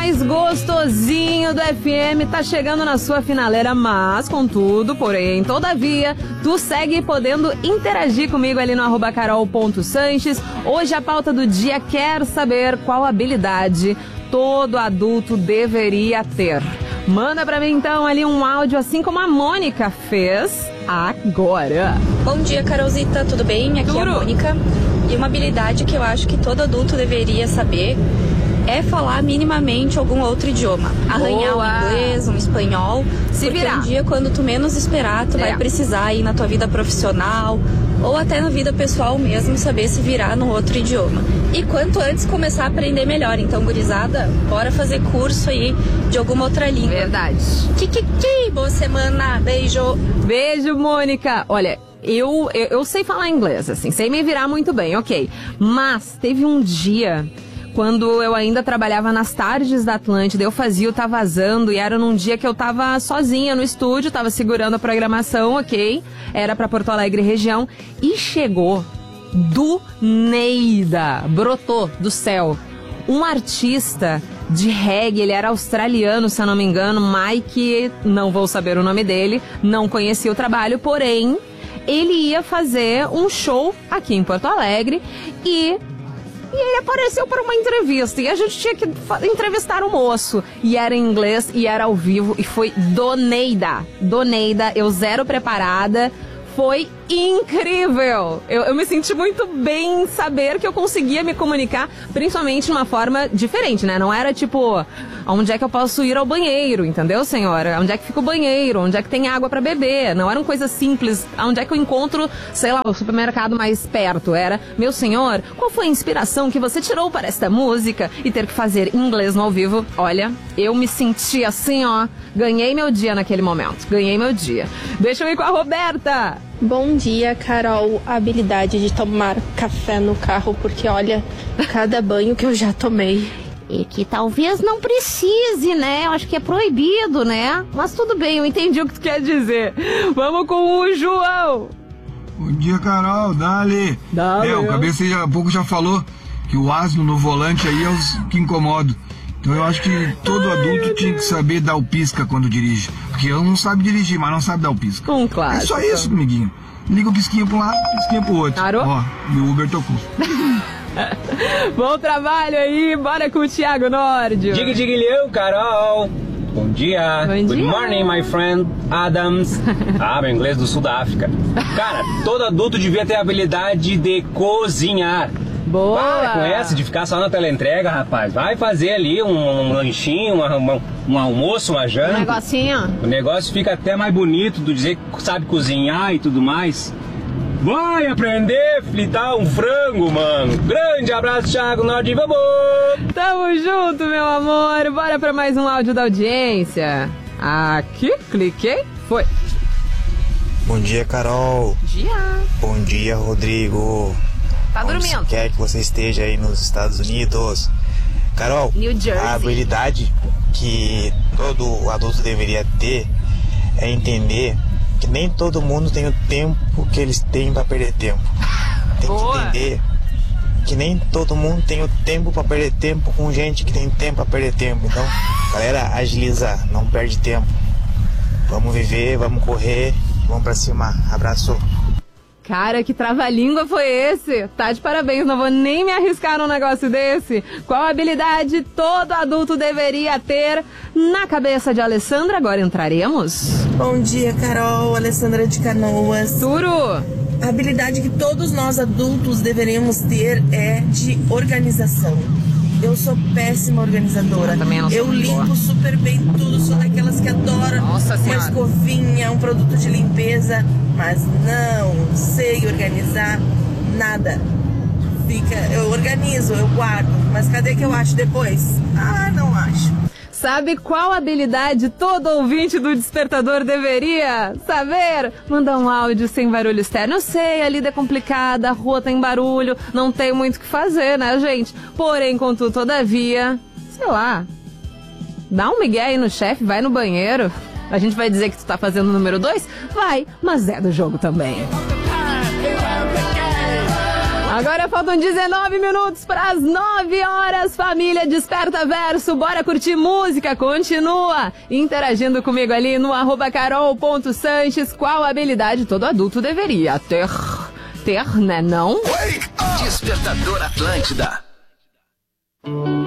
mais gostosinho do FM tá chegando na sua finaleira, mas contudo, porém, todavia, tu segue podendo interagir comigo ali no @carol.sanches. Hoje a pauta do dia quer saber qual habilidade todo adulto deveria ter. Manda pra mim então ali um áudio assim como a Mônica fez agora. Bom dia, Carolzita, tudo bem? Aqui é a Mônica. E uma habilidade que eu acho que todo adulto deveria saber é falar minimamente algum outro idioma. Arranhar um inglês, um espanhol. Se virar. Porque um dia, quando tu menos esperar, tu vai precisar ir na tua vida profissional ou até na vida pessoal mesmo, saber se virar no outro idioma. E quanto antes começar a aprender melhor. Então, gurizada, bora fazer curso aí de alguma outra língua. Verdade. Boa semana, beijo. Beijo, Mônica. Olha, eu sei falar inglês, assim, sei me virar muito bem, ok. Mas teve um dia, quando eu ainda trabalhava nas tardes da Atlântida, eu fazia o Tá Vazando, e era num dia que eu tava sozinha no estúdio, tava segurando a programação, ok? Era pra Porto Alegre região, e chegou do Neida, brotou do céu, um artista de reggae, ele era australiano, se eu não me engano, Mike, não vou saber o nome dele, não conhecia o trabalho, porém, ele ia fazer um show aqui em Porto Alegre e ele apareceu para uma entrevista e a gente tinha que entrevistar o moço. E era em inglês e era ao vivo e foi do Neida, eu zero preparada. Foi incrível! Eu me senti muito bem em saber que eu conseguia me comunicar, principalmente de uma forma diferente, né? Não era tipo, onde é que eu posso ir ao banheiro, entendeu, senhora? Onde é que fica o banheiro? Onde é que tem água pra beber? Não eram coisas simples. Onde é que eu encontro, sei lá, o supermercado mais perto? Era, meu senhor, qual foi a inspiração que você tirou para esta música? E ter que fazer inglês no ao vivo, olha, eu me senti assim, ó, ganhei meu dia naquele momento. Ganhei meu dia. Deixa eu ir com a Roberta! Bom dia, Carol. A habilidade de tomar café no carro, porque olha, cada banho que eu já tomei. E que talvez não precise, né? Eu acho que é proibido, né? Mas tudo bem, eu entendi o que tu quer dizer. Vamos com o João. Bom dia, Carol. Dale. O Cabeça há pouco já falou que o asno no volante aí é os que incomodam. Então eu acho que todo adulto tinha que saber dar o pisca quando dirige. Porque eu não sabe dirigir, mas não sabe dar o pisca. Um clássico. É só isso, amiguinho. Liga o pisquinho pra um lado, pisquinho pro outro. Parou? Ó, e o Uber tocou. Bom trabalho aí, bora com o Thiago Nórdio. Diga, Carol. Bom dia. Good morning, my friend Adams. Meu inglês do Sul da África. Cara, todo adulto devia ter a habilidade de cozinhar. Boa! Para com essa de ficar só na teleentrega, rapaz. Vai fazer ali um lanchinho, um almoço, uma janta. Um negocinho. O negócio fica até mais bonito do dizer que sabe cozinhar e tudo mais. Vai aprender a fritar um frango, mano. Grande abraço, Thiago Nórdio, vamos! Tamo junto, meu amor. Bora pra mais um áudio da audiência. Aqui, cliquei, foi. Bom dia, Carol. Bom dia, Rodrigo. Tá dormindo. Quer que você esteja aí nos Estados Unidos. Carol, New Jersey. A habilidade que todo adulto deveria ter é entender que nem todo mundo tem o tempo que eles têm pra perder tempo. Tem que entender que nem todo mundo tem o tempo pra perder tempo com gente que tem tempo pra perder tempo. Então, galera, agiliza, não perde tempo. Vamos viver, vamos correr, vamos pra cima. Abraço. Cara, que trava-língua foi esse? Tá de parabéns, não vou nem me arriscar num negócio desse. Qual habilidade todo adulto deveria ter? Na cabeça de Alessandra, agora entraremos. Bom dia, Carol, Alessandra de Canoas. Turo! A habilidade que todos nós adultos deveríamos ter é de organização. Eu sou péssima organizadora. Eu limpo super bem tudo, sou daquelas que adoram uma escovinha, um produto de limpeza, mas não sei organizar nada. Eu organizo, eu guardo, mas cadê que eu acho depois? Não acho. Sabe qual habilidade todo ouvinte do Despertador deveria saber? Mandar um áudio sem barulho externo. Eu sei, a lida é complicada, a rua tem barulho, não tem muito o que fazer, né, gente? Porém, contudo, todavia, sei lá, dá um migué aí no chefe, vai no banheiro. A gente vai dizer que tu tá fazendo o número 2? Vai, mas é do jogo também. Agora faltam 19 minutos para as 9 horas. Família Desperta Verso, bora curtir música. Continua interagindo comigo ali no @carol.sanches. Qual habilidade todo adulto deveria ter? Ter, né não? Despertador Atlântida.